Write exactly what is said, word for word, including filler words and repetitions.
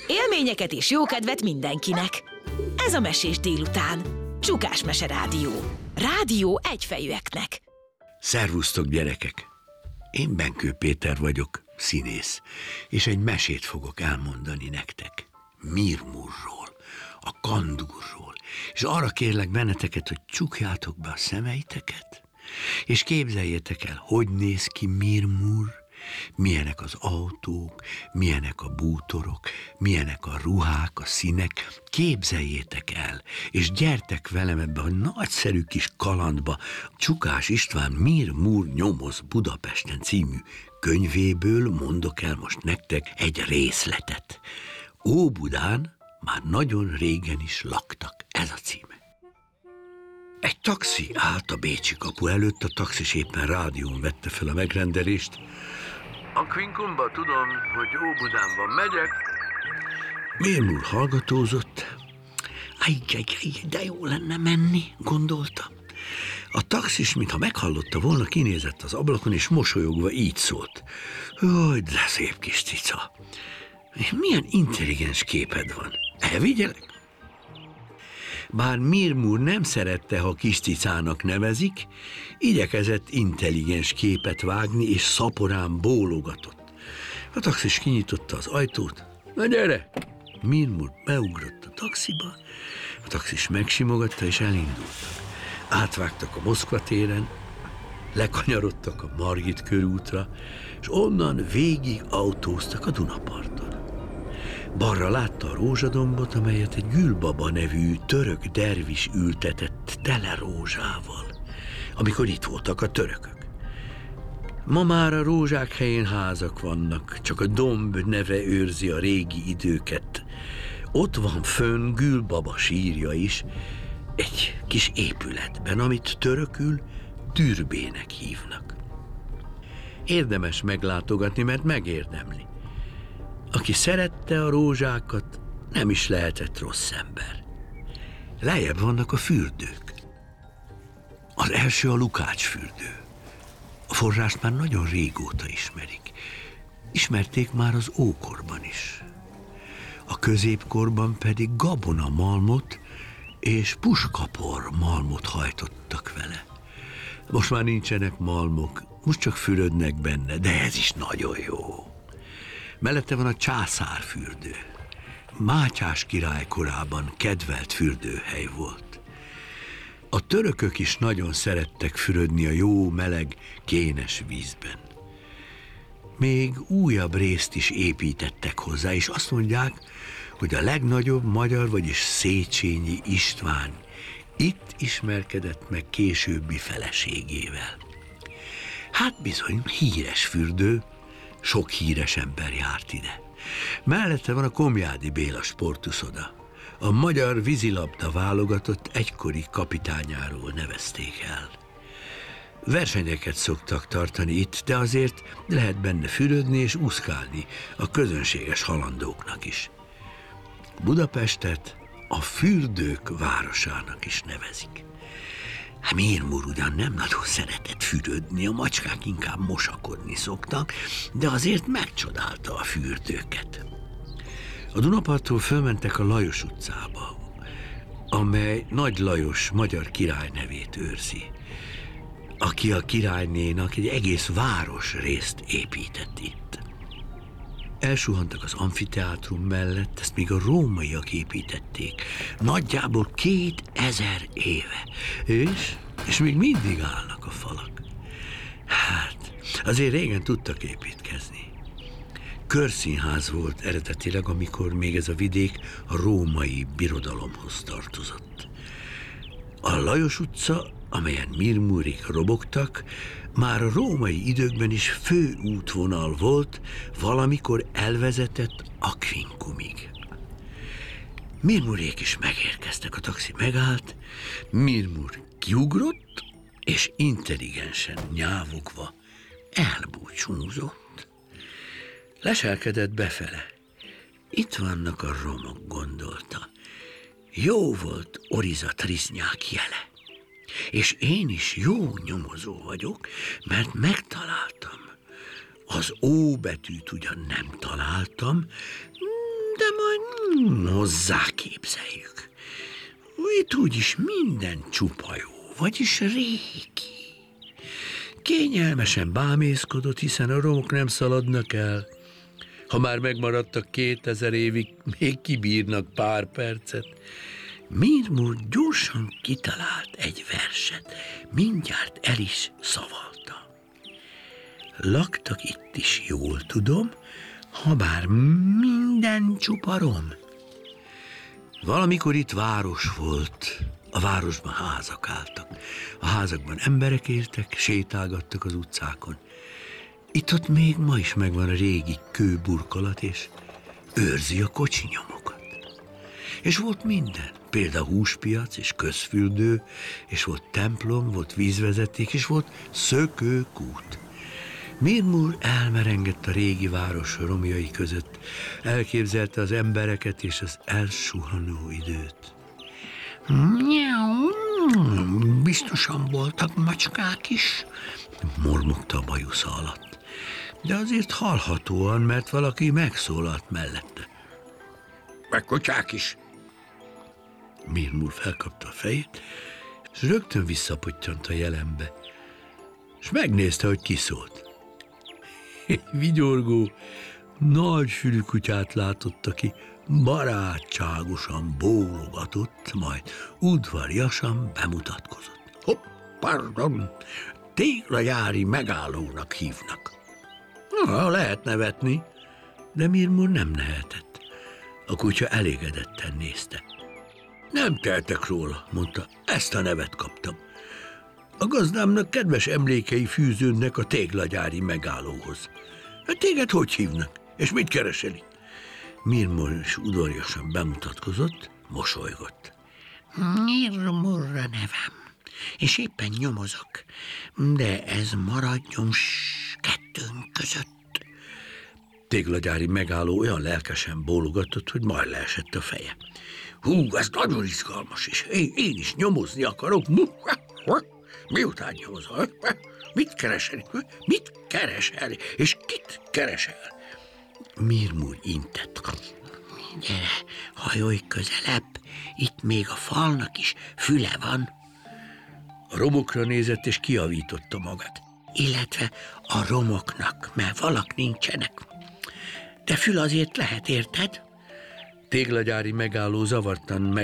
Élményeket és jókedvet mindenkinek. Ez a Mesés délután. Csukás Mese Rádió. Rádió egyfejűeknek. Szervusztok, gyerekek! Én Benkő Péter vagyok, színész, és egy mesét fogok elmondani nektek. Mirmurról, a kandúrról, és arra kérlek benneteket, hogy csukjátok be a szemeiteket, és képzeljétek el, hogy néz ki Mirmur, milyenek az autók, milyenek a bútorok, milyenek a ruhák, a színek. Képzeljétek el, és gyertek velem ebbe a nagyszerű kis kalandba. Csukás István Mirmur nyomoz Budapesten című könyvéből mondok el most nektek egy részletet. Óbudán már nagyon régen is laktak, ez a címe. Egy taxi állt a bécsi kapu előtt, a taxis éppen rádión vette fel a megrendelést. A Quincumba, tudom, hogy Óbudán van, megyek. Mirmur hallgatózott. Ajjajjaj, de jó lenne menni, gondolta. A taxis, mintha meghallotta volna, kinézett az ablakon, és mosolyogva így szólt. Jaj, de szép kis cica. Milyen intelligens képed van. Elvigyelek? Bár Mirmur nem szerette, ha kis cicának nevezik, igyekezett intelligens képet vágni, és szaporán bólogatott. A taxis kinyitotta az ajtót. Na gyere! Mirmur beugrott a taxiba, a taxis megsimogatta, és elindultak. Átvágtak a Moszkva téren, lekanyarodtak a Margit körútra, és onnan végig autóztak a Dunaparton. Balra látta a rózsadombot, amelyet egy Gülbaba nevű török dervis ültetett tele rózsával, amikor itt voltak a törökök. Ma már a rózsák helyén házak vannak, csak a domb neve őrzi a régi időket. Ott van fönn Gülbaba sírja is, egy kis épületben, amit törökül türbének hívnak. Érdemes meglátogatni, mert megérdemli. Aki szerette a rózsákat, nem is lehetett rossz ember. Lejjebb vannak a fürdők. Az első a Lukács fürdő. A forrást már nagyon régóta ismerik. Ismerték már az ókorban is. A középkorban pedig gabonamalmot és puskapor malmot hajtottak vele. Most már nincsenek malmok, most csak fürödnek benne, de ez is nagyon jó. Mellette van a császárfürdő. Mátyás király korában kedvelt fürdőhely volt. A törökök is nagyon szerettek fürödni a jó, meleg, kénes vízben. Még újabb részt is építettek hozzá, és azt mondják, hogy a legnagyobb magyar, vagyis Széchenyi István itt ismerkedett meg későbbi feleségével. Hát bizony, híres fürdő, sok híres ember járt ide. Mellette van a Komjádi Béla sportuszoda. A magyar vízilabda válogatott egykori kapitányáról nevezték el. Versenyeket szoktak tartani itt, de azért lehet benne fürödni és úszkálni a közönséges halandóknak is. Budapestet a fürdők városának is nevezik. Hát Mirmur ugyan nem nagyon szeretett fürödni, a macskák inkább mosakodni szoktak, de azért megcsodálta a fürdőket. A Dunaparttól fölmentek a Lajos utcába, amely Nagy Lajos magyar király nevét őrzi, aki a királynénak egy egész városrészt épített itt. Elsuhantak az amfiteátrum mellett, ezt még a rómaiak építették, nagyjából két ezer éve, és, és még mindig állnak a falak. Hát, azért régen tudtak építkezni. Körszínház volt eredetileg, amikor még ez a vidék a római birodalomhoz tartozott. A Lajos utca, amelyen Mirmurék robogtak, már a római időkben is főútvonal volt, valamikor elvezetett a Quincumig. Mirmurék is megérkeztek, a taxi megállt, Mirmur kiugrott, és intelligensen nyávogva elbúcsúzott. Leselkedett befele. Itt vannak a romok, gondolta. Jó volt Oriza Triznyák jele. És én is jó nyomozó vagyok, mert megtaláltam. Az Ó betűt ugyan nem találtam, de majd hmm, hozzáképzeljük. Itt úgyis minden csupa jó, vagyis régi. Kényelmesen bámészkodott, hiszen a romok nem szaladnak el. Ha már megmaradtak kétezer évig, még kibírnak pár percet. Mirmur gyorsan kitalált egy verset, mindjárt el is szavalta. Laktak itt is, jól tudom, habár minden csupa rom. Valamikor itt város volt, a városban házak álltak. A házakban emberek éltek, sétálgattak az utcákon. Itt-ott még ma is megvan a régi kőburkolat, és őrzi a kocsinyomokat. És volt minden, például húspiac és közfürdő, és volt templom, volt vízvezeték, és volt szökőkút. Mirmur elmerengett a régi város romjai között, elképzelte az embereket és az elsuhanó időt. Biztosan voltak macskák is, mormogta a bajusza alatt, de azért hallhatóan, mert valaki megszólalt mellette. Meg kutyák is. Mirmur felkapta a fejét, és rögtön visszapottyant a jelenbe, és megnézte, hogy ki szólt. Vigyorgó, nagy fülű kutyát látott, aki barátságosan bólogatott, majd udvariasan bemutatkozott. Hopp, pardon, téglagyári megállónak hívnak. Na, lehet nevetni, de Mirmur nem nehetett. A kutya elégedetten nézte. Nem teltek róla, mondta, ezt a nevet kaptam. A gazdámnak kedves emlékei fűződnek a téglagyári megállóhoz. Hát téged hogy hívnak? És mit keresel itt? Mirmur is udvariasan bemutatkozott, mosolygott. Mirmurra nevem, és éppen nyomozok, de ez maradjon kettőnk között. Téglagyári megálló olyan lelkesen bólogatott, hogy majd leesett a feje. Hú, ez nagyon izgalmas, és én, én is nyomozni akarok. Miután nyomozol? Mit keresel? Mit keresel? És kit keresel? Mirmur intett. Gyere, hajolj közelebb, itt még a falnak is füle van. A romokra nézett, és kiavította magát. Illetve a romoknak, mert valak nincsenek. De fül azért lehet, érted? Téglagyári megálló zavartan